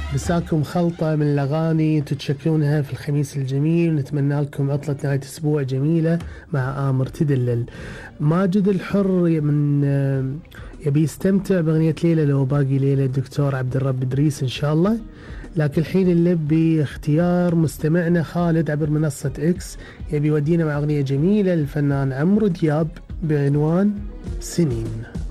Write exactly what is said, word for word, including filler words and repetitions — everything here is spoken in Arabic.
مساكم خلطة من الأغاني تتشكلونها في الخميس الجميل. نتمنى لكم عطلة نهاية أسبوع جميلة مع آمر تدلل. ماجد الحر من يبي يستمتع بأغنية ليلة لو باقي ليلة الدكتور عبد الرب إدريس إن شاء الله. لكن الحين نلبي اختيار مستمعنا خالد عبر منصة إكس، يبي يودينا مع أغنية جميلة للفنان عمرو دياب بعنوان سنين.